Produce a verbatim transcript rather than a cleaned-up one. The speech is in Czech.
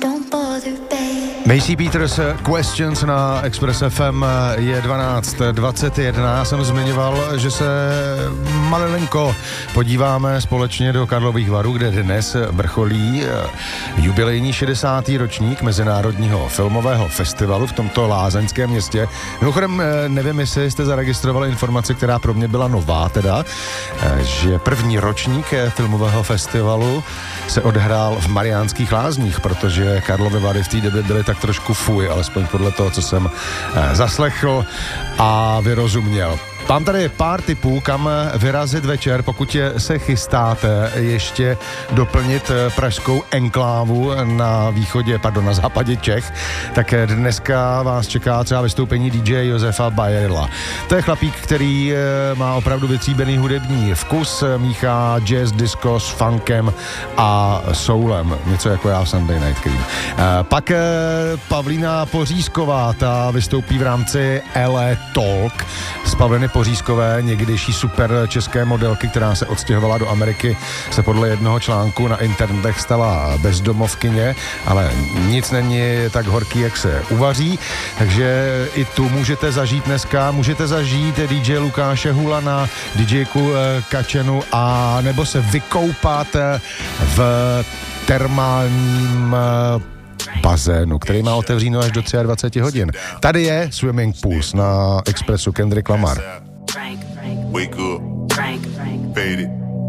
Macy Peters Questions na Express F M je dvanáct dvacet jedna. Já jsem zmiňoval, že se malilinko podíváme společně do Karlových Varů, kde dnes vrcholí jubilejní šedesátý ročník Mezinárodního filmového festivalu v tomto lázeňském městě. Mimochodem, nevím, jestli jste zaregistrovali informaci, která pro mě byla nová, teda, že první ročník filmového festivalu se odhrál v Mariánských Lázních, protože Karlovy Vary v té době byly tak trošku fuj, alespoň podle toho, co jsem zaslechl a vyrozuměl. Mám tady pár tipů, kam vyrazit večer, pokud se chystáte ještě doplnit pražskou enklávu na východě, pardon, na západě Čech, tak dneska vás čeká třeba vystoupení D J Josefa Bajerla. To je chlapík, který má opravdu vytříbený hudební vkus, míchá jazz, disco s funkem a soulem, něco jako já v Sunday Night Cream. Pak Pavlína Pořízková, ta vystoupí v rámci L A Talk z Pavliny Pořízkové, někdejší super české modelky, která se odstěhovala do Ameriky, se podle jednoho článku na internetech stala bezdomovkyně, ale nic není tak horký, jak se uvaří, takže i tu můžete zažít dneska, můžete zažít D J Lukáše Hulana, DJku Kačenu a nebo se vykoupat v termálním bazénu, který má otevříno až do dvacet tři hodin. Tady je Swimming Pools na Expressu Kendrick Lamar. Wake up, fade it.